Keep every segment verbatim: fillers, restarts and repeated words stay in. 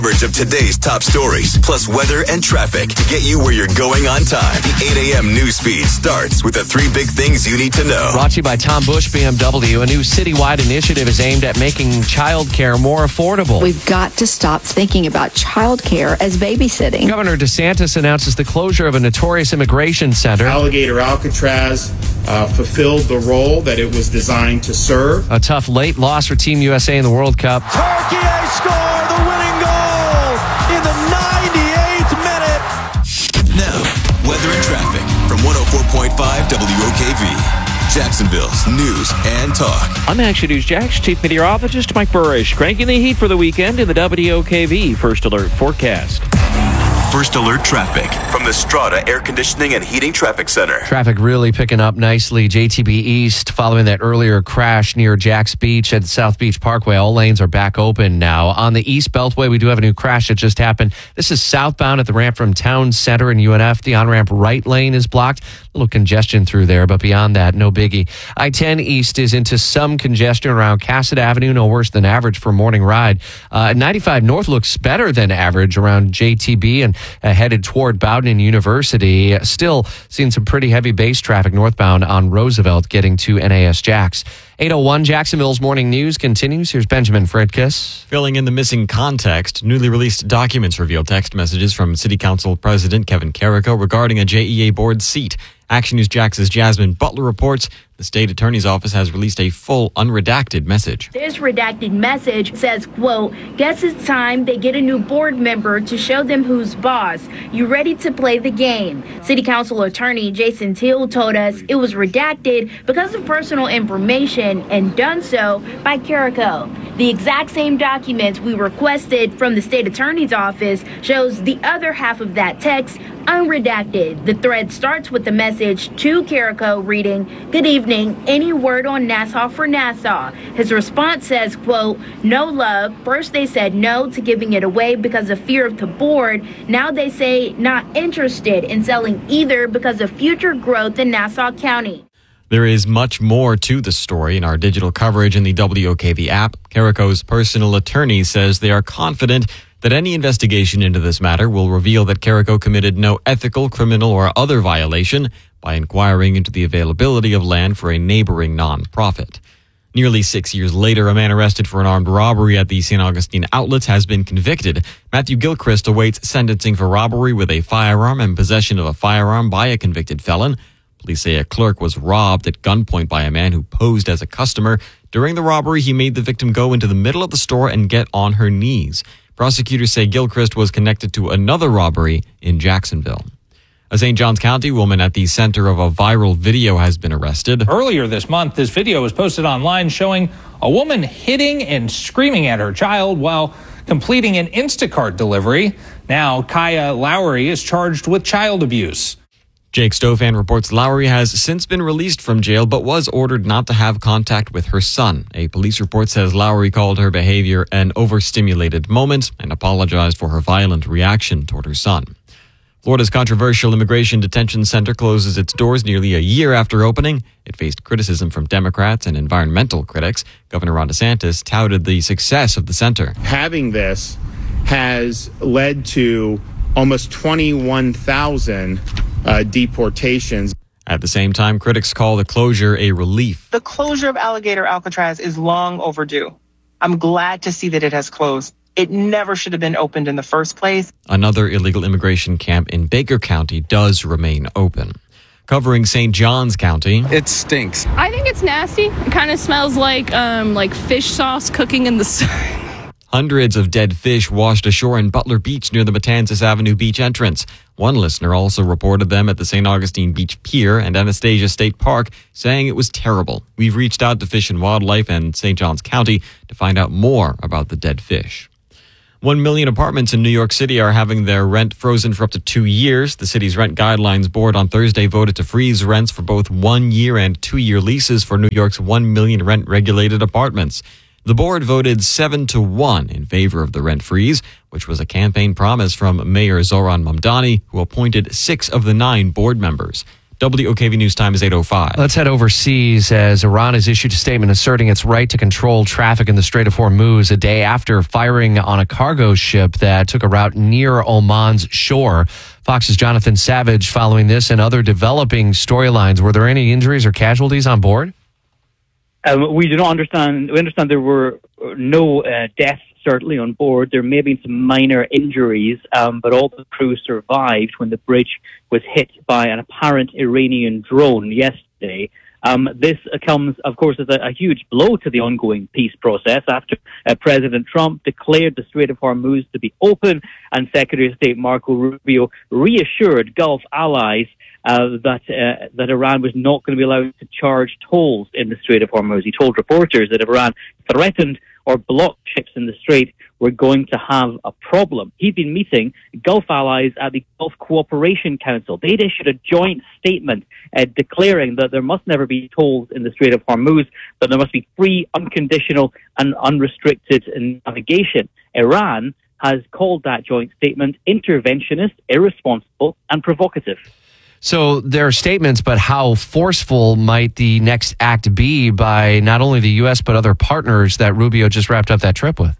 Coverage of today's top stories, plus weather and traffic to get you where you're going on time. The eight a.m. news feed starts with the three big things you need to know. Brought to you by Tom Bush B M W. A new citywide initiative is aimed at making childcare more affordable. We've got to stop thinking about childcare as babysitting. Governor DeSantis announces the closure of a notorious immigration center. Alligator Alcatraz uh, fulfilled the role that it was designed to serve. A tough late loss for Team U S A in the World Cup. Turkey score the winning goal in the ninety-eighth minute. Now, weather and traffic from one oh four point five W O K V. Jacksonville's news and talk. I'm Action News Jax Chief Meteorologist Mike Burrish. Cranking the heat for the weekend in the W O K V First Alert forecast. First Alert traffic from the Strata Air Conditioning and Heating Traffic Center. Traffic really picking up nicely. J T B East following that earlier crash near Jax Beach at South Beach Parkway. All lanes are back open now. On the East Beltway, we do have a new crash that just happened. This is southbound at the ramp from Town Center and U N F. The on-ramp right lane is blocked. A little congestion through there, but beyond that, no biggie. I ten East is into some congestion around Cassett Avenue. No worse than average for morning ride. Uh, ninety-five North looks better than average around J T B and Uh, headed toward Bowdoin University. Still seeing some pretty heavy base traffic northbound on Roosevelt getting to N A S Jax. eight oh one Jacksonville's Morning News continues. Here's Benjamin Fredkiss. Filling in the missing context, newly released documents reveal text messages from City Council President Kevin Carrico regarding a J E A board seat. Action News Jax's Jasmine Butler reports the state attorney's office has released a full unredacted message. This redacted message says, quote, guess it's time they get a new board member to show them who's boss. You ready to play the game? City Council Attorney Jason Teal told us it was redacted because of personal information and done so by Carrico. The exact same documents we requested from the state attorney's office shows the other half of that text unredacted. The thread starts with the message to Carrico reading, good evening, any word on Nassau for Nassau? His response says, quote, no love. First they said no to giving it away because of fear of the board. Now they say not interested in selling either because of future growth in Nassau County. There is much more to the story in our digital coverage in the W O K V app. Carrico's personal attorney says they are confident that any investigation into this matter will reveal that Carrico committed no ethical, criminal, or other violation by inquiring into the availability of land for a neighboring nonprofit. Nearly six years later, a man arrested for an armed robbery at the Saint Augustine Outlets has been convicted. Matthew Gilchrist awaits sentencing for robbery with a firearm and possession of a firearm by a convicted felon. Police say a clerk was robbed at gunpoint by a man who posed as a customer. During the robbery, he made the victim go into the middle of the store and get on her knees. Prosecutors say Gilchrist was connected to another robbery in Jacksonville. A Saint Johns County woman at the center of a viral video has been arrested. Earlier this month, this video was posted online showing a woman hitting and screaming at her child while completing an Instacart delivery. Now, Kaya Lowry is charged with child abuse. Jake Stofan reports Lowry has since been released from jail but was ordered not to have contact with her son. A police report says Lowry called her behavior an overstimulated moment and apologized for her violent reaction toward her son. Florida's controversial immigration detention center closes its doors nearly a year after opening. It faced criticism from Democrats and environmental critics. Governor Ron DeSantis touted the success of the center. Having this has led to almost twenty-one thousand uh, deportations. At the same time, critics call the closure a relief. The closure of Alligator Alcatraz is long overdue. I'm glad to see that it has closed. It never should have been opened in the first place. Another illegal immigration camp in Baker County does remain open. Covering Saint Johns County. It stinks. I think it's nasty. It kind of smells like um, like fish sauce cooking in the sun. Hundreds of dead fish washed ashore in Butler Beach near the Matanzas Avenue beach entrance. One listener also reported them at the Saint Augustine Beach Pier and Anastasia State Park, saying it was terrible. We've reached out to Fish and Wildlife and Saint Johns County to find out more about the dead fish. One million apartments in New York City are having their rent frozen for up to two years. The city's Rent Guidelines Board on Thursday voted to freeze rents for both one-year and two-year leases for New York's one million rent-regulated apartments. The board voted seven to one in favor of the rent freeze, which was a campaign promise from Mayor Zoran Mamdani, who appointed six of the nine board members. W O K V News time is eight oh five. Let's head overseas as Iran has issued a statement asserting its right to control traffic in the Strait of Hormuz a day after firing on a cargo ship that took a route near Oman's shore. Fox's Jonathan Savage following this and other developing storylines. Were there any injuries or casualties on board? Um, we do not understand. We understand there were no uh, deaths, certainly, on board. There may have been some minor injuries, um, but all the crew survived when the bridge was hit by an apparent Iranian drone yesterday. Um, this comes, of course, as a, a huge blow to the ongoing peace process after uh, President Trump declared the Strait of Hormuz to be open, and Secretary of State Marco Rubio reassured Gulf allies uh, that uh, that Iran was not going to be allowed to charge tolls in the Strait of Hormuz. He told reporters that if Iran threatened or blocked ships in the strait, we're going to have a problem. He'd been meeting Gulf allies at the Gulf Cooperation Council. They'd issued a joint statement uh, declaring that there must never be tolls in the Strait of Hormuz, but there must be free, unconditional, and unrestricted navigation. Iran has called that joint statement interventionist, irresponsible, and provocative. So there are statements, but how forceful might the next act be by not only the U S but other partners that Rubio just wrapped up that trip with?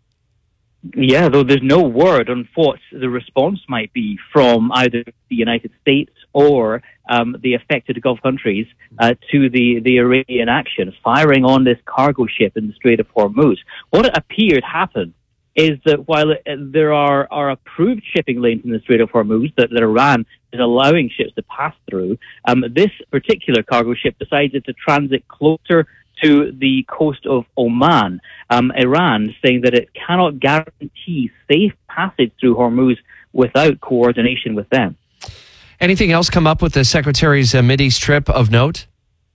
Yeah, though there's no word on what the response might be from either the United States or um, the affected Gulf countries uh, to the, the Iranian action, firing on this cargo ship in the Strait of Hormuz. What it appeared happened is that while it, there are, are approved shipping lanes in the Strait of Hormuz that, that Iran is allowing ships to pass through, um, this particular cargo ship decided to transit closer to the coast of Oman. Um, Iran saying that it cannot guarantee safe passage through Hormuz without coordination with them. Anything else come up with the Secretary's uh, Mideast trip of note?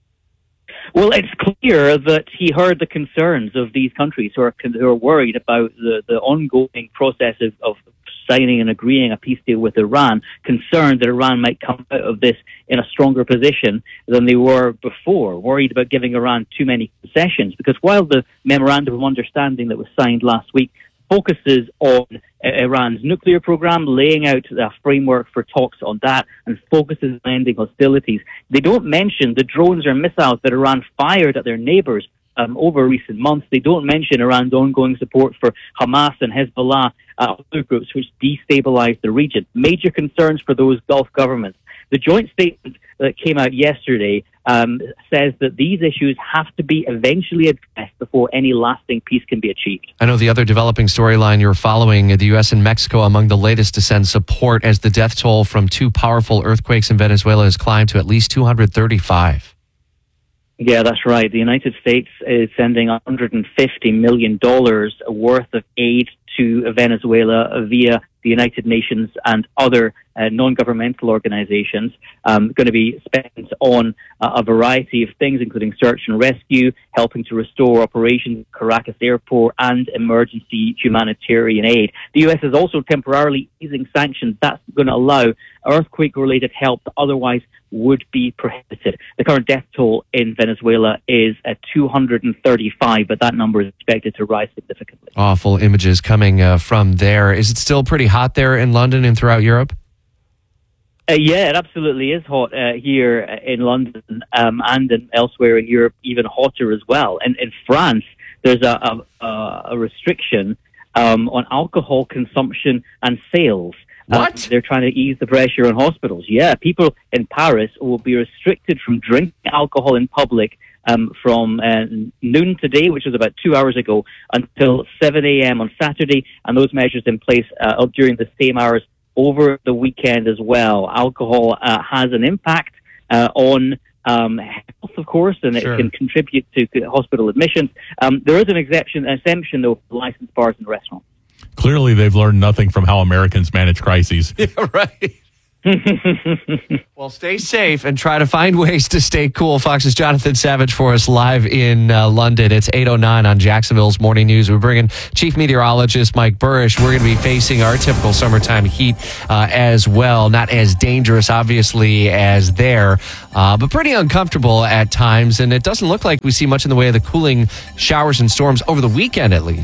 Well, it's clear that he heard the concerns of these countries who are who are worried about the, the ongoing process of, of signing and agreeing a peace deal with Iran, concerned that Iran might come out of this in a stronger position than they were before, worried about giving Iran too many concessions. Because while the memorandum of understanding that was signed last week focuses on Iran's nuclear program, laying out a framework for talks on that, and focuses on ending hostilities, they don't mention the drones or missiles that Iran fired at their neighbors um, over recent months. They don't mention Iran's ongoing support for Hamas and Hezbollah, uh, other groups which destabilize the region. Major concerns for those Gulf governments. The joint statement that came out yesterday um, says that these issues have to be eventually addressed before any lasting peace can be achieved. I know the other developing storyline you're following, the U S and Mexico among the latest to send support as the death toll from two powerful earthquakes in Venezuela has climbed to at least two hundred thirty-five. Yeah, that's right. The United States is sending one hundred fifty million dollars worth of aid to Venezuela via the United Nations and other uh, non-governmental organizations, um, going to be spent on uh, a variety of things, including search and rescue, helping to restore operations at Caracas Airport, and emergency humanitarian aid. The U S is also temporarily easing sanctions. That's going to allow earthquake-related help that otherwise would be prohibited. The current death toll in Venezuela is at two hundred thirty-five, but that number is expected to rise significantly. Awful images coming uh, from there. Is it still pretty hot there in London and throughout Europe? Uh, yeah, it absolutely is hot uh, here in London um, and in elsewhere in Europe, even hotter as well. And in France, there's a, a, a restriction um, on alcohol consumption and sales. What? Uh, they're trying to ease the pressure on hospitals. Yeah, people in Paris will be restricted from drinking alcohol in public um, from uh, noon today, which was about two hours ago, until seven a.m. on Saturday, and those measures in place uh, during the same hours over the weekend as well. Alcohol uh, has an impact uh, on um, health, of course, and Sure. it can contribute to hospital admissions. Um, there is an exception, an exemption, though, for licensed bars and restaurants. Clearly, they've learned nothing from how Americans manage crises. Yeah, right. Well, stay safe and try to find ways to stay cool. Fox's Jonathan Savage for us live in uh, London. It's eight oh nine on Jacksonville's Morning News. We're bringing Chief Meteorologist Mike Burrish. We're going to be facing our typical summertime heat uh, as well. Not as dangerous, obviously, as there, uh, but pretty uncomfortable at times. And it doesn't look like we see much in the way of the cooling showers and storms over the weekend, at least.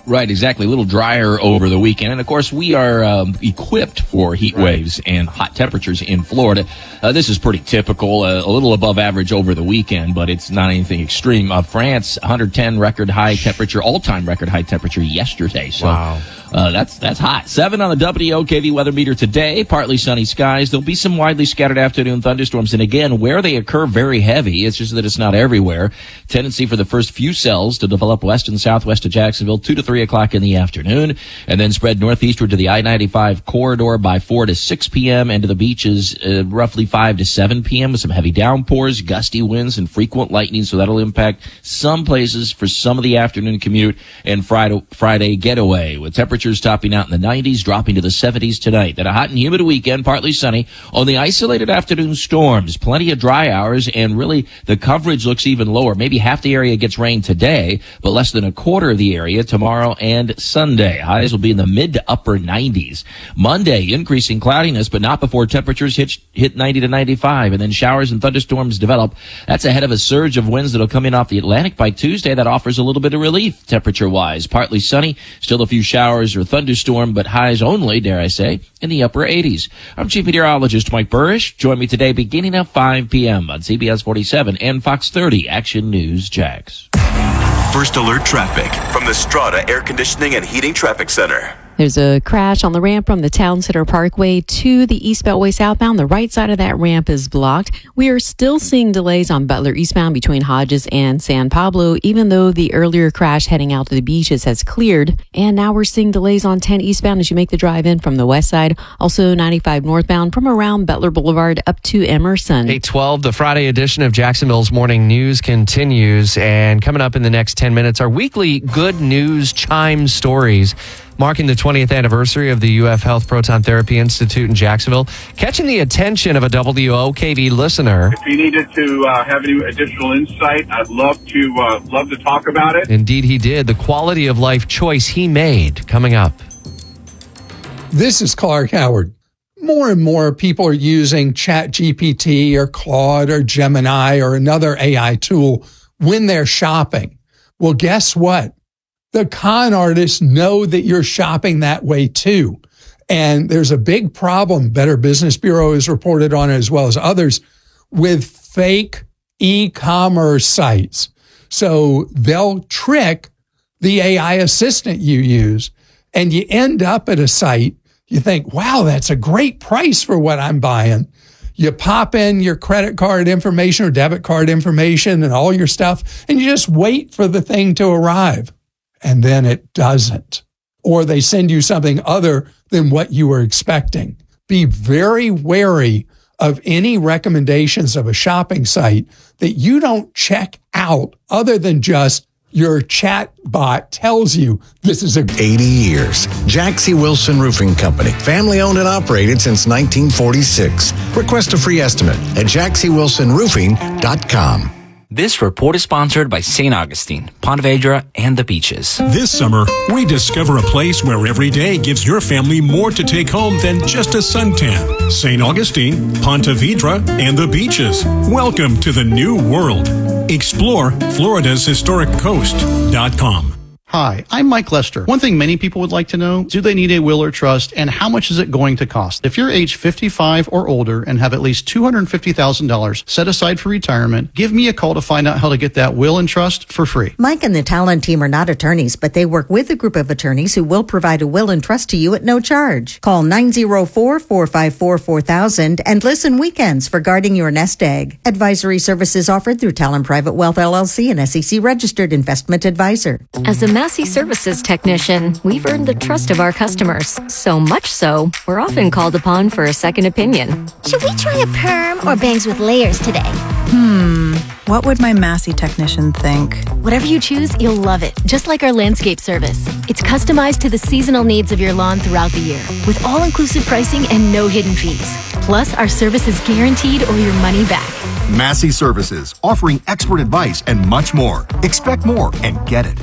Right, exactly. A little drier over the weekend. And, of course, we are um, equipped for heat waves and hot temperatures in Florida. Uh, this is pretty typical, uh, a little above average over the weekend, but it's not anything extreme. Uh, France, one hundred ten record high temperature, all-time record high temperature yesterday. So wow. uh, that's that's hot. Seven on the W O K V weather meter today. Partly sunny skies. There'll be some widely scattered afternoon thunderstorms. And, again, where they occur, very heavy. It's just that it's not everywhere. Tendency for the first few cells to develop west and southwest of Jacksonville, two to three o'clock in the afternoon, and then spread northeastward to the I ninety-five corridor by four to six p.m. and to the beaches uh, roughly five to seven p.m. with some heavy downpours, gusty winds, and frequent lightning. So that'll impact some places for some of the afternoon commute and Friday, Friday getaway, with temperatures topping out in the nineties, dropping to the seventies tonight. Then a hot and humid weekend, partly sunny. Only isolated afternoon storms, plenty of dry hours, and really the coverage looks even lower. Maybe half the area gets rain today, but less than a quarter of the area tomorrow and Sunday. Highs will be in the mid to upper nineties. Monday, increasing cloudiness, but not before temperatures hit, hit ninety to ninety-five, and then showers and thunderstorms develop. That's ahead of a surge of winds that'll come in off the Atlantic by Tuesday. That offers a little bit of relief temperature-wise. Partly sunny, still a few showers or thunderstorm, but highs only, dare I say, in the upper eighties. I'm Chief Meteorologist Mike Burrish. Join me today beginning at five p.m. on C B S forty-seven and Fox thirty Action News Jax. First Alert Traffic from the Strata Air Conditioning and Heating Traffic Center. There's a crash on the ramp from the Town Center Parkway to the East Beltway southbound. The right side of that ramp is blocked. We are still seeing delays on Butler eastbound between Hodges and San Pablo, even though the earlier crash heading out to the beaches has cleared. And now we're seeing delays on ten eastbound as you make the drive in from the west side. Also ninety-five northbound from around Butler Boulevard up to Emerson. eight twelve, the Friday edition of Jacksonville's Morning News continues. And coming up in the next ten minutes, our weekly Good News Chime Stories, marking the twentieth anniversary of the U F Health Proton Therapy Institute in Jacksonville, catching the attention of a W O K V listener. If you needed to uh, have any additional insight, I'd love to uh, love to talk about it. Indeed, he did. The quality of life choice he made, coming up. This is Clark Howard. More and more people are using ChatGPT or Claude or Gemini or another A I tool when they're shopping. Well, guess what? The con artists know that you're shopping that way too. And there's a big problem, Better Business Bureau has reported on it as well as others, with fake e-commerce sites. So they'll trick the A I assistant you use, and you end up at a site, you think, wow, that's a great price for what I'm buying. You pop in your credit card information or debit card information and all your stuff, and you just wait for the thing to arrive. And then it doesn't. Or they send you something other than what you were expecting. Be very wary of any recommendations of a shopping site that you don't check out other than just your chat bot tells you this is a... eighty years. Jack C. Wilson Roofing Company. Family owned and operated since nineteen forty-six. Request a free estimate at jack c wilson roofing dot com. This report is sponsored by Saint Augustine, Ponte Vedra, and the Beaches. This summer, rediscover a place where every day gives your family more to take home than just a suntan. Saint Augustine, Ponte Vedra, and the Beaches. Welcome to the new world. Explore Florida's historic coast dot com. Hi, I'm Mike Lester. One thing many people would like to know, do they need a will or trust, and how much is it going to cost? If you're age fifty-five or older and have at least two hundred fifty thousand dollars set aside for retirement, give me a call to find out how to get that will and trust for free. Mike and the Talon team are not attorneys, but they work with a group of attorneys who will provide a will and trust to you at no charge. Call nine oh four, four five four, four thousand and listen weekends for guarding your nest egg. Advisory services offered through Talon Private Wealth L L C, an S E C registered investment advisor. As a Massey Services technician, we've earned the trust of our customers. So much so, we're often called upon for a second opinion. Should we try a perm or bangs with layers today? Hmm, what would my Massey technician think? Whatever you choose, you'll love it. Just like our landscape service. It's customized to the seasonal needs of your lawn throughout the year, with all-inclusive pricing and no hidden fees. Plus, our service is guaranteed or your money back. Massey Services, offering expert advice and much more. Expect more and get it.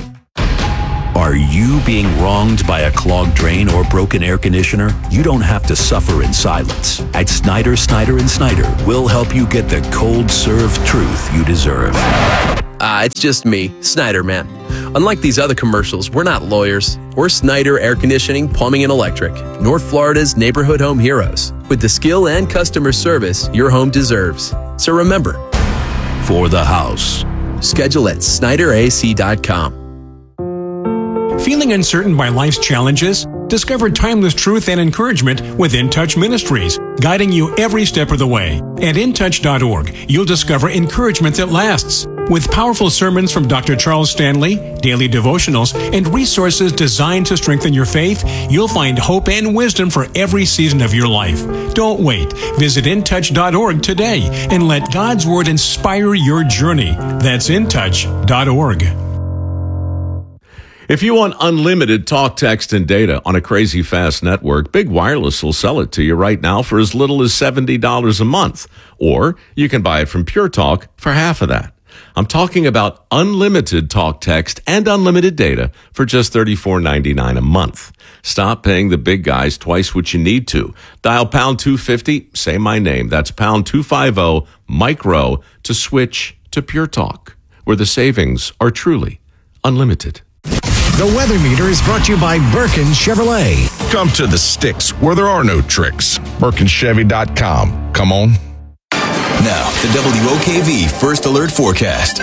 Are you being wronged by a clogged drain or broken air conditioner? You don't have to suffer in silence. At Snyder, Snyder and Snyder, we'll help you get the cold served truth you deserve. Ah, uh, it's just me, Snyder Man. Unlike these other commercials, we're not lawyers. We're Snyder Air Conditioning, Plumbing, and Electric, North Florida's neighborhood home heroes, with the skill and customer service your home deserves. So remember, for the house. Schedule at Snyder A C dot com. Feeling uncertain by life's challenges? Discover timeless truth and encouragement with In Touch Ministries, guiding you every step of the way. At in touch dot org, you'll discover encouragement that lasts. With powerful sermons from Doctor Charles Stanley, daily devotionals, and resources designed to strengthen your faith, you'll find hope and wisdom for every season of your life. Don't wait. Visit in touch dot org today and let God's Word inspire your journey. That's in touch dot org. If you want unlimited talk, text, and data on a crazy fast network, Big Wireless will sell it to you right now for as little as seventy dollars a month. Or you can buy it from Pure Talk for half of that. I'm talking about unlimited talk, text, and unlimited data for just thirty-four ninety-nine a month. Stop paying the big guys twice what you need to. Dial pound two fifty, say my name. That's pound two fifty, micro, to switch to Pure Talk, where the savings are truly unlimited. The Weather Meter is brought to you by Birkin Chevrolet. Come to the sticks where there are no tricks. Birkin Chevy dot com. Come on. Now, the W O K V First Alert Forecast.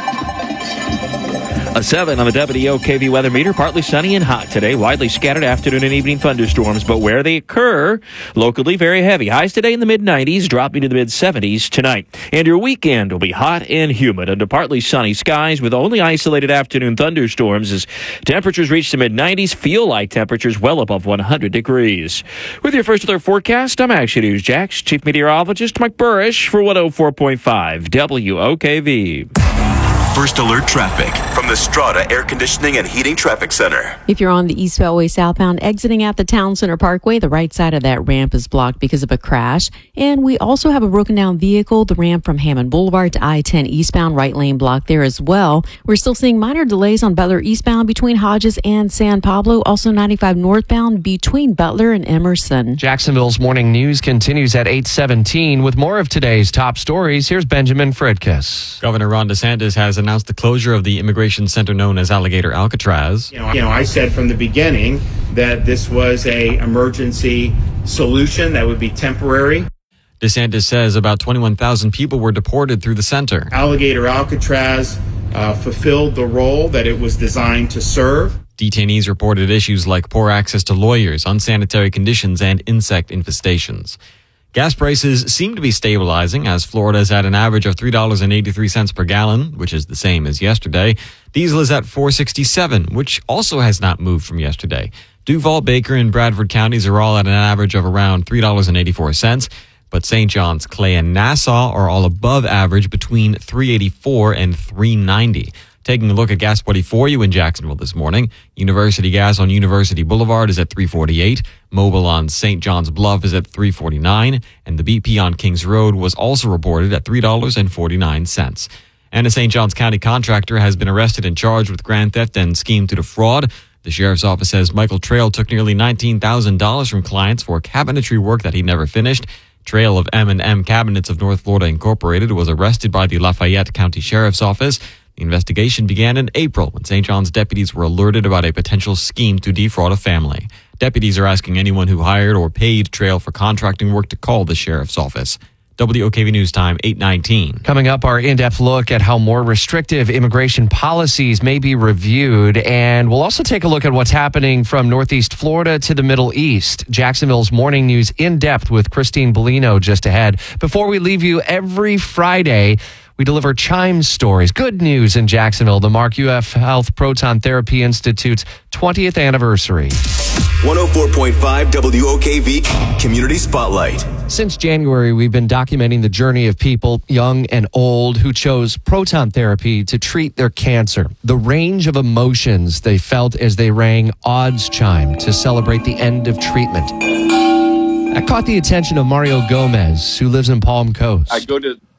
A seven on the W O K V weather meter. Partly sunny and hot today. Widely scattered afternoon and evening thunderstorms, but where they occur, locally very heavy. Highs today in the mid nineties, dropping to the mid seventies tonight. And your weekend will be hot and humid under partly sunny skies with only isolated afternoon thunderstorms as temperatures reach the mid nineties. Feel like temperatures well above one hundred degrees. With your First Alert Forecast, I'm Action News Jax Chief Meteorologist Mike Burrish for one oh four point five W O K V. First Alert Traffic from the Strata Air Conditioning and Heating Traffic Center. If you're on the East Beltway southbound exiting at the Town Center Parkway, the right side of that ramp is blocked because of a crash. And we also have a broken down vehicle, the ramp from Hammond Boulevard to I ten eastbound, right lane blocked there as well. We're still seeing minor delays on Butler eastbound between Hodges and San Pablo. Also ninety-five northbound between Butler and Emerson. Jacksonville's morning news continues at eight seventeen with more of today's top stories. Here's Benjamin Fridkiss. Governor Ron DeSantis has announced the closure of the immigration center known as Alligator Alcatraz. You know, you know, I said from the beginning that this was a emergency solution that would be temporary. DeSantis says about twenty-one thousand people were deported through the center. Alligator Alcatraz uh, fulfilled the role that it was designed to serve. Detainees reported issues like poor access to lawyers, unsanitary conditions, and insect infestations. Gas prices seem to be stabilizing as Florida is at an average of three dollars and eighty-three cents per gallon, which is the same as yesterday. Diesel is at four dollars and sixty-seven cents, which also has not moved from yesterday. Duval, Baker, and Bradford counties are all at an average of around three dollars and eighty-four cents, but Saint John's, Clay, and Nassau are all above average between three dollars and eighty-four cents and three dollars and ninety cents. Taking a look at gas buddy for you in Jacksonville this morning. University gas on University Boulevard is at three forty-eight. Mobil on Saint John's Bluff is at three forty-nine. And the B P on Kings Road was also reported at three dollars and forty-nine cents. And a Saint Johns County contractor has been arrested and charged with grand theft and scheme to defraud. The sheriff's office says Michael Trail took nearly nineteen thousand dollars from clients for cabinetry work that he never finished. Trail of M and M Cabinets of North Florida Incorporated was arrested by the Lafayette County Sheriff's Office. The investigation began in April when Saint John's deputies were alerted about a potential scheme to defraud a family. Deputies are asking anyone who hired or paid Trail for contracting work to call the sheriff's office. W O K V News Time, eight nineteen. Coming up, our in-depth look at how more restrictive immigration policies may be reviewed. And we'll also take a look at what's happening from Northeast Florida to the Middle East. Jacksonville's Morning News in-depth with Christine Bellino just ahead. Before we leave you every Friday, we deliver Chime Stories. Good news in Jacksonville, the Mark U F Health Proton Therapy Institute's twentieth anniversary. one oh four point five W O K V Community Spotlight. Since January, we've been documenting the journey of people, young and old, who chose proton therapy to treat their cancer. The range of emotions they felt as they rang odds chime to celebrate the end of treatment. That caught the attention of Mario Gomez, who lives in Palm Coast. I go to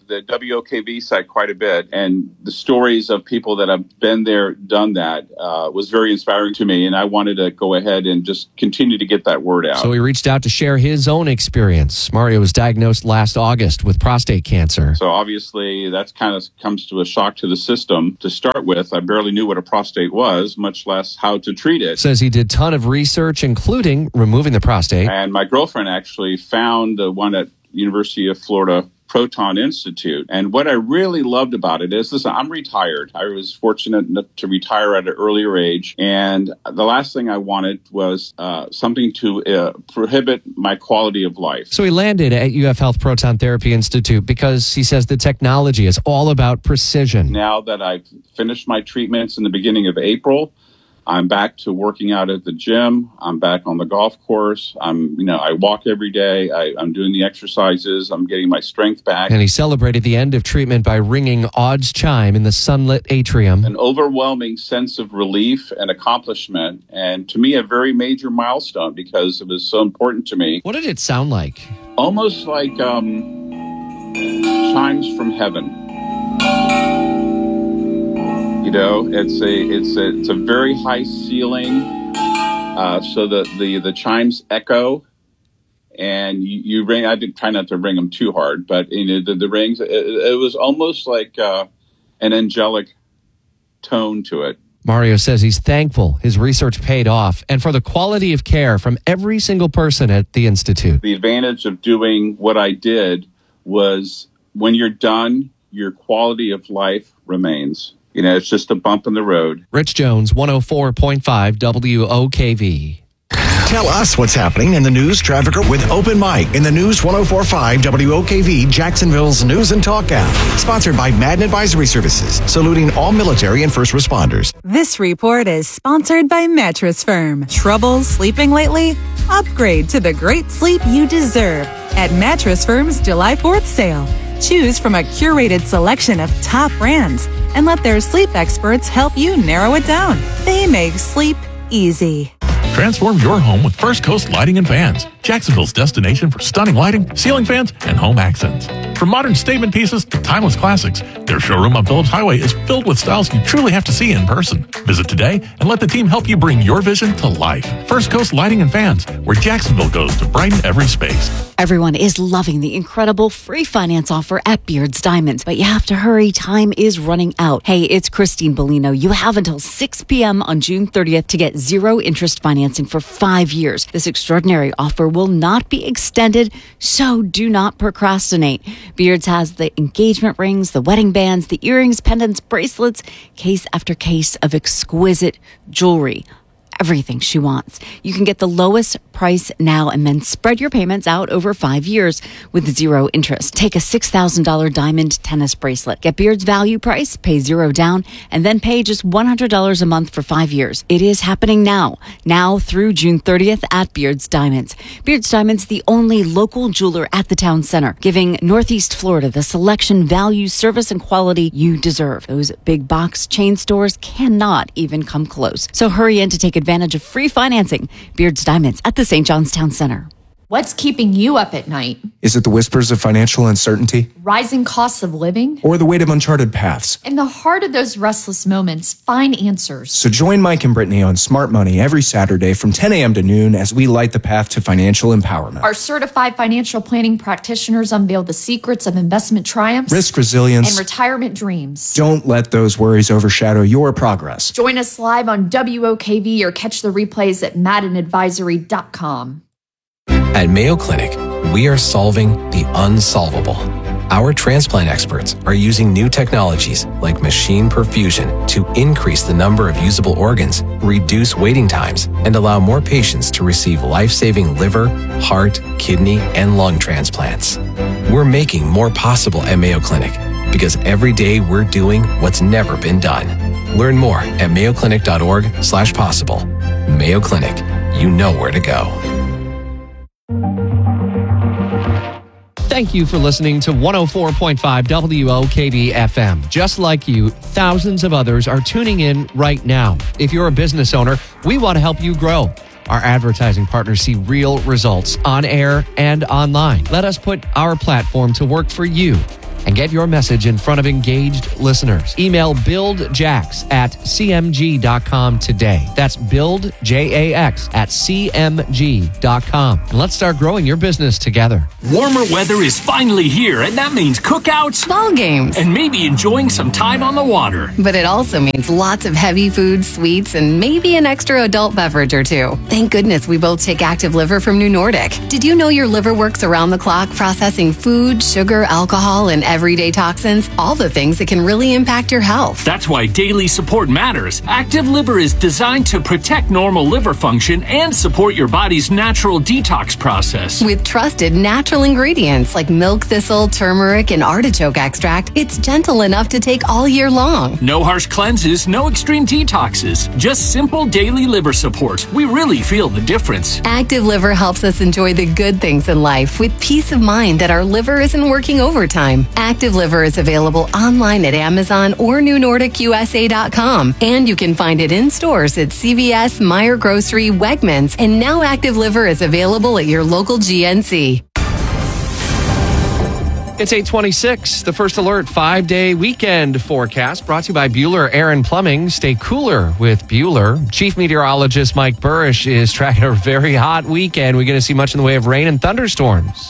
the W O K V site quite a bit, and the stories of people that have been there, done that, uh, was very inspiring to me, and I wanted to go ahead and just continue to get that word out. So he reached out to share his own experience. Mario was diagnosed last August with prostate cancer. So obviously that kind of comes to a shock to the system. To start with, I barely knew what a prostate was, much less how to treat it. Says he did a ton of research, including removing the prostate. And my girlfriend actually found the one at University of Florida Proton Institute. And what I really loved about it is, listen, I'm retired. I was fortunate enough to retire at an earlier age. And the last thing I wanted was uh, something to uh, prohibit my quality of life. So he landed at U F Health Proton Therapy Institute because he says the technology is all about precision. Now that I've finished my treatments in the beginning of April, I'm back to working out at the gym. I'm back on the golf course. I'm, you know, I walk every day. I, I'm doing the exercises. I'm getting my strength back. And he celebrated the end of treatment by ringing Odd's chime in the sunlit atrium. An overwhelming sense of relief and accomplishment. And to me, a very major milestone because it was so important to me. What did it sound like? Almost like um, chimes from heaven. You know, it's a it's a it's a very high ceiling, uh, so the, the, the chimes echo, and you, you ring. I did try not to ring them too hard, but you know the, the rings. It, it was almost like uh, an angelic tone to it. Mario says he's thankful his research paid off, and for the quality of care from every single person at the institute. The advantage of doing what I did was when you're done, your quality of life remains. You know, it's just a bump in the road. Rich Jones, one oh four point five W O K V. Tell us what's happening in the news, traffic, with Open Mic in the News one oh four point five W O K V, Jacksonville's News and Talk app. Sponsored by Madden Advisory Services, saluting all military and first responders. This report is sponsored by Mattress Firm. Trouble sleeping lately? Upgrade to the great sleep you deserve at Mattress Firm's July fourth sale. Choose from a curated selection of top brands and let their sleep experts help you narrow it down. They make sleep easy. Transform your home with First Coast Lighting and Fans, Jacksonville's destination for stunning lighting, ceiling fans, and home accents. From modern statement pieces to timeless classics, their showroom on Phillips Highway is filled with styles you truly have to see in person. Visit today and let the team help you bring your vision to life. First Coast Lighting and Fans, where Jacksonville goes to brighten every space. Everyone is loving the incredible free finance offer at Beards Diamonds, but you have to hurry. Time is running out. Hey, it's Christine Bellino. You have until six p.m. on June thirtieth to get zero interest financing for five years. This extraordinary offer will not be extended, so do not procrastinate. Beards has the engagement rings, the wedding bands, the earrings, pendants, bracelets, case after case of exquisite jewelry. Everything she wants. You can get the lowest price now and then spread your payments out over five years with zero interest. Take a six thousand dollars diamond tennis bracelet. Get Beard's value price, pay zero down, and then pay just one hundred dollars a month for five years. It is happening now. Now through June thirtieth at Beard's Diamonds. Beard's Diamonds, the only local jeweler at the town center, giving Northeast Florida the selection, value, service, and quality you deserve. Those big box chain stores cannot even come close. So hurry in to take advantage advantage of free financing. Beards Diamonds at the Saint John's Town Center. What's keeping you up at night? Is it the whispers of financial uncertainty? Rising costs of living? Or the weight of uncharted paths? In the heart of those restless moments, find answers. So join Mike and Brittany on Smart Money every Saturday from ten a.m. to noon as we light the path to financial empowerment. Our certified financial planning practitioners unveil the secrets of investment triumphs, risk resilience, and retirement dreams. Don't let those worries overshadow your progress. Join us live on W O K V or catch the replays at madden advisory dot com. At Mayo Clinic, we are solving the unsolvable. Our transplant experts are using new technologies like machine perfusion to increase the number of usable organs, reduce waiting times, and allow more patients to receive life-saving liver, heart, kidney, and lung transplants. We're making more possible at Mayo Clinic because every day we're doing what's never been done. Learn more at mayo clinic dot org slash possible. Mayo Clinic, you know where to go. Thank you for listening to one oh four point five W O K V F M. Just like you, thousands of others are tuning in right now. If you're a business owner, we want to help you grow. Our advertising partners see real results on air and online. Let us put our platform to work for you. and get your message in front of engaged listeners. Email buildjax at c m g dot com today. That's build, J A X, at c m g dot com. And let's start growing your business together. Warmer weather is finally here, and that means cookouts, ball games, and maybe enjoying some time on the water. But it also means lots of heavy food, sweets, and maybe an extra adult beverage or two. Thank goodness we both take Active Liver from New Nordic. Did you know your liver works around the clock processing food, sugar, alcohol, and everyday toxins? All the things that can really impact your health. That's why daily support matters. Active Liver is designed to protect normal liver function and support your body's natural detox process. With trusted natural ingredients like milk thistle, turmeric, and artichoke extract, it's gentle enough to take all year long. No harsh cleanses, no extreme detoxes, just simple daily liver support. We really feel the difference. Active Liver helps us enjoy the good things in life with peace of mind that our liver isn't working overtime. Active Liver is available online at Amazon or new nordic u s a dot com, and you can find it in stores at C V S, Meijer Grocery, Wegmans, and now Active Liver is available at your local G N C. It's eight twenty-six, the First Alert five-day weekend forecast brought to you by Bueller Aaron Plumbing. Stay cooler with Bueller. Chief Meteorologist Mike Burrish is tracking a very hot weekend. We're going to see much in the way of rain and thunderstorms.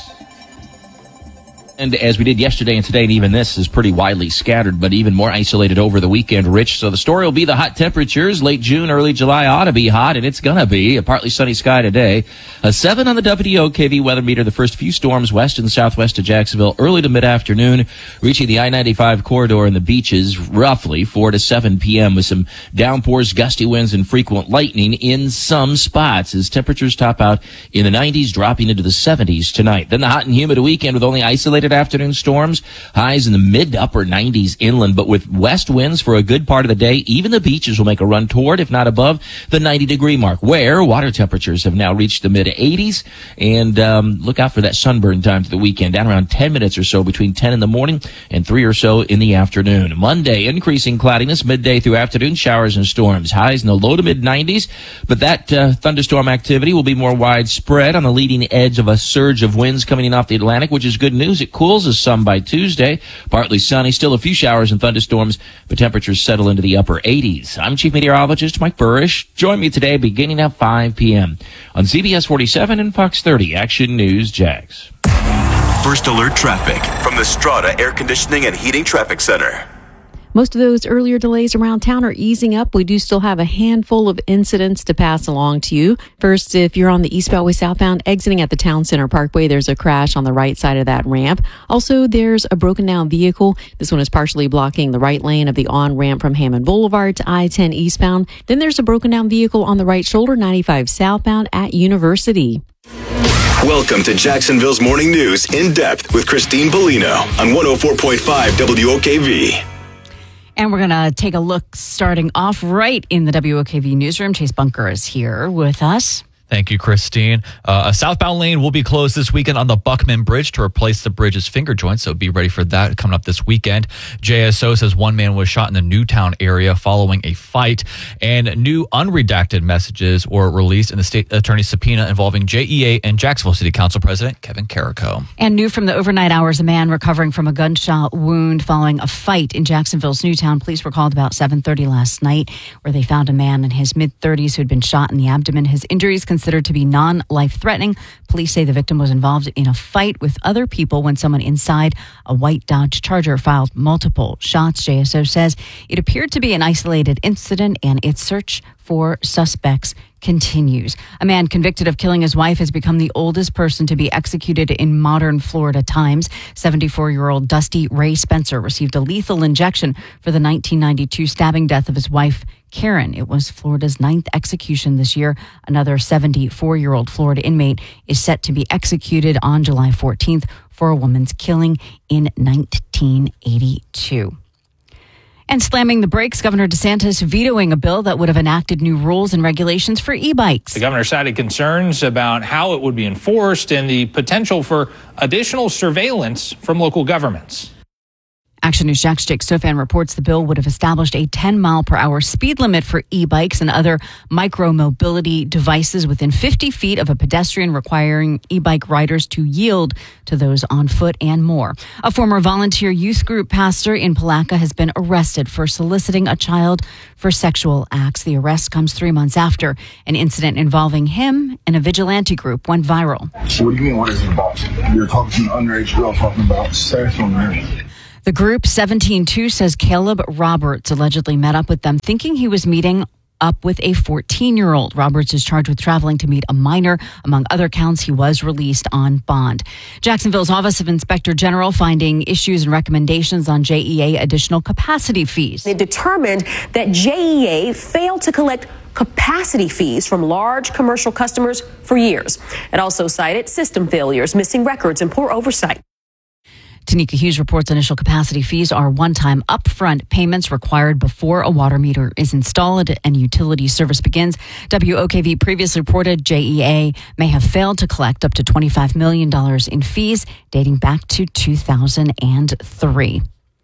And as we did yesterday and today, and even this is pretty widely scattered, but even more isolated over the weekend, Rich. So the story will be the hot temperatures. Late June, early July ought to be hot, and it's going to be. A partly sunny sky today. A seven on the W O K V weather meter. The first few storms west and southwest of Jacksonville early to mid-afternoon, reaching the I ninety-five corridor and the beaches roughly four to seven p.m. with some downpours, gusty winds, and frequent lightning in some spots as temperatures top out in the nineties, dropping into the seventies tonight. Then the hot and humid weekend with only isolated afternoon storms, highs in the mid to upper nineties inland, but with west winds for a good part of the day, even the beaches will make a run toward, if not above, the ninety degree mark, where water temperatures have now reached the mid eighties. And um, look out for that sunburn time to the weekend, down around ten minutes or so between ten in the morning and three or so in the afternoon. Monday, increasing cloudiness midday through afternoon, showers and storms, highs in the low to mid nineties, but that uh, thunderstorm activity will be more widespread on the leading edge of a surge of winds coming in off the Atlantic, which is good news. It cools us some by Tuesday. Partly sunny, still a few showers and thunderstorms, but temperatures settle into the upper eighties. I'm Chief Meteorologist Mike Burrish. Join me today beginning at five p.m. on C B S forty-seven and Fox thirty Action News Jax. First Alert traffic from the Strata Air Conditioning and Heating Traffic Center. Most of those earlier delays around town are easing up. We do still have a handful of incidents to pass along to you. First, if you're on the East Beltway southbound exiting at the Town Center Parkway, there's a crash on the right side of that ramp. Also, there's a broken down vehicle. This one is partially blocking the right lane of the on-ramp from Hammond Boulevard to I ten eastbound. Then there's a broken down vehicle on the right shoulder, ninety-five southbound at University. Welcome to Jacksonville's Morning News in depth with Christine Bellino on one oh four point five W O K V. And we're going to take a look starting off right in the W O K V newsroom. Chase Bunker is here with us. Thank you, Christine. Uh, a southbound lane will be closed this weekend on the Buckman Bridge to replace the bridge's finger joints, so be ready for that coming up this weekend. J S O says one man was shot in the Newtown area following a fight, and new unredacted messages were released in the state attorney's subpoena involving J E A and Jacksonville City Council President Kevin Carrico. And new from the overnight hours, a man recovering from a gunshot wound following a fight in Jacksonville's Newtown. Police were called about seven thirty last night, where they found a man in his mid-thirties who had been shot in the abdomen. His injuries considered to be non-life-threatening. Police say the victim was involved in a fight with other people when someone inside a white Dodge Charger filed multiple shots. J S O says it appeared to be an isolated incident, and its search for suspects continues. A man convicted of killing his wife has become the oldest person to be executed in modern Florida times. seventy-four-year-old Dusty Ray Spencer received a lethal injection for the nineteen ninety-two stabbing death of his wife, Karen. It was Florida's ninth execution this year. Another seventy-four-year-old Florida inmate is set to be executed on July fourteenth for a woman's killing in nineteen eighty-two. And slamming the brakes, Governor DeSantis vetoing a bill that would have enacted new rules and regulations for e-bikes. The governor cited concerns about how it would be enforced and the potential for additional surveillance from local governments. Action News Jack's Jake Sofan reports the bill would have established a ten mile per hour speed limit for e-bikes and other micro-mobility devices within fifty feet of a pedestrian, requiring e-bike riders to yield to those on foot and more. A former volunteer youth group pastor in Palatka has been arrested for soliciting a child for sexual acts. The arrest comes three months after an incident involving him and a vigilante group went viral. So what do you mean, what is it about? You're talking to an underage girl talking about sex on there. The group seventeen two says Caleb Roberts allegedly met up with them thinking he was meeting up with a fourteen-year-old. Roberts is charged with traveling to meet a minor. Among other counts, he was released on bond. Jacksonville's Office of Inspector General finding issues and recommendations on J E A additional capacity fees. They determined that J E A failed to collect capacity fees from large commercial customers for years. It also cited system failures, missing records, and poor oversight. Tanika Hughes reports initial capacity fees are one-time upfront payments required before a water meter is installed and utility service begins. W O K V previously reported J E A may have failed to collect up to twenty-five million dollars in fees dating back to two thousand three.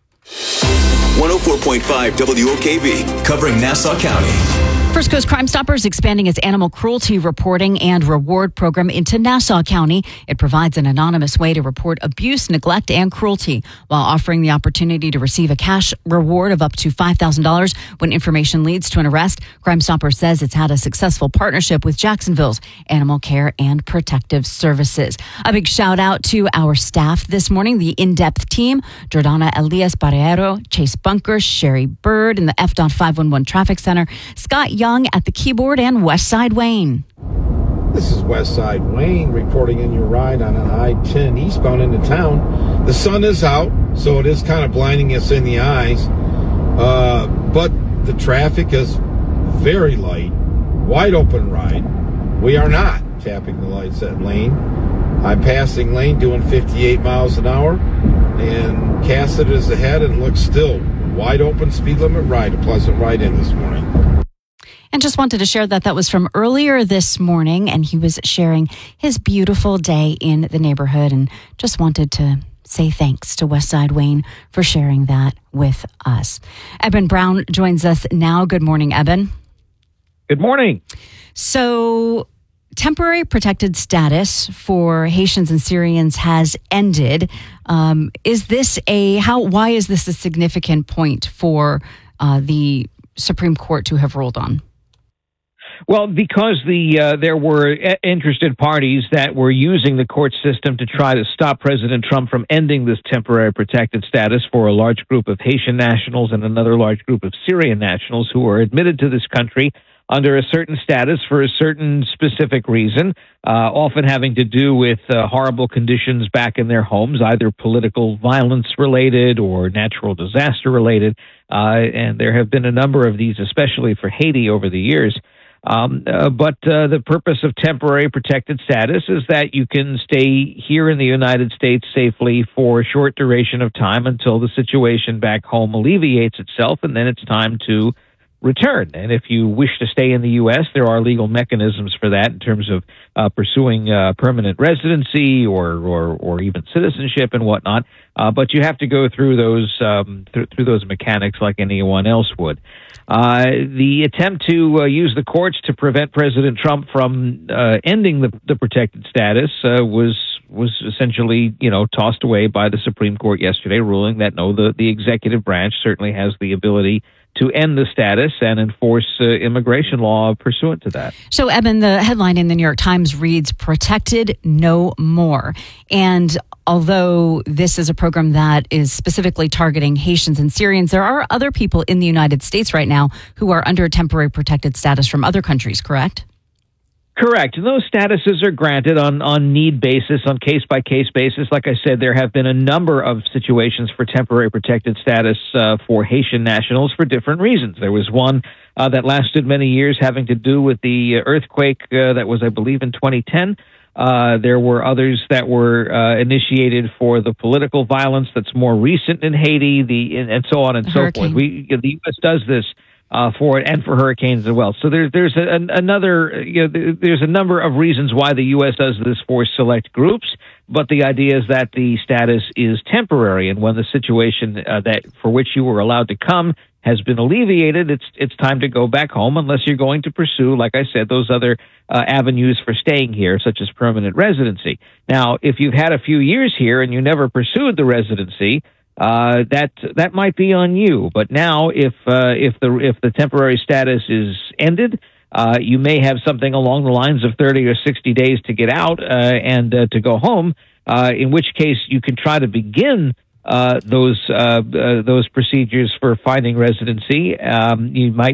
one oh four point five W O K V, covering Nassau County. First Coast Crime Stoppers expanding its animal cruelty reporting and reward program into Nassau County. It provides an anonymous way to report abuse, neglect, and cruelty while offering the opportunity to receive a cash reward of up to five thousand dollars when information leads to an arrest. Crime Stoppers says it's had a successful partnership with Jacksonville's Animal Care and Protective Services. A big shout out to our staff this morning, the in-depth team, Jordana Elias Barrero, Chase Bunker, Sherry Bird in the F five one one Traffic Center, Scott Young at the keyboard, and Westside Wayne. This is Westside Wayne reporting in your ride on an I ten eastbound into town. The sun is out, so it is kind of blinding us in the eyes. Uh, but the traffic is very light, wide open ride. We are not tapping the lights at Lane. I'm passing Lane doing fifty-eight miles an hour, and Cassett is ahead and looks still wide open speed limit ride. A pleasant ride in this morning. And just wanted to share that that was from earlier this morning, and he was sharing his beautiful day in the neighborhood, and just wanted to say thanks to Westside Wayne for sharing that with us. Eben Brown joins us now. Good morning, Eben. Good morning. So, temporary protected status for Haitians and Syrians has ended. Um, is this a how? Why is this a significant point for uh, the Supreme Court to have ruled on? Well, because the uh, there were interested parties that were using the court system to try to stop President Trump from ending this temporary protected status for a large group of Haitian nationals and another large group of Syrian nationals who were admitted to this country under a certain status for a certain specific reason, uh, often having to do with uh, horrible conditions back in their homes, either political violence related or natural disaster related. Uh, and there have been a number of these, especially for Haiti over the years. Um, uh, but uh, the purpose of temporary protected status is that you can stay here in the United States safely for a short duration of time until the situation back home alleviates itself, and then it's time to return. And if you wish to stay in the U S, there are legal mechanisms for that in terms of uh, pursuing uh, permanent residency or, or or even citizenship and whatnot. Uh, but you have to go through those um, th- through those mechanics like anyone else would. Uh, the attempt to uh, use the courts to prevent President Trump from uh, ending the, the protected status uh, was was essentially, you know, tossed away by the Supreme Court yesterday, ruling that no, the, the executive branch certainly has the ability to end the status and enforce uh, immigration law pursuant to that. So, Eben, the headline in the New York Times reads, "Protected No More." And although this is a program that is specifically targeting Haitians and Syrians, there are other people in the United States right now who are under temporary protected status from other countries, correct? Correct. And those statuses are granted on, on need basis, on case-by-case basis. Like I said, there have been a number of situations for temporary protected status uh, for Haitian nationals for different reasons. There was one uh, that lasted many years having to do with the earthquake uh, that was, I believe, in twenty ten. Uh, there were others that were uh, initiated for the political violence that's more recent in Haiti, the and, and so on and so forth. We, the U S does this uh, for it and for hurricanes as well. So there, there's a, an, another, you know, there's a number of reasons why the U S does this for select groups, but the idea is that the status is temporary, and when the situation uh, that for which you were allowed to come has been alleviated, it's it's time to go back home, unless you're going to pursue, like I said, those other uh, avenues for staying here, such as permanent residency. Now, if you've had a few years here and you never pursued the residency, uh, that that might be on you. But now, if uh, if the if the temporary status is ended, uh, you may have something along the lines of thirty or sixty days to get out uh, and uh, to go home. Uh, in which case, you can try to begin Uh, those uh, uh, those procedures for finding residency. Um, you might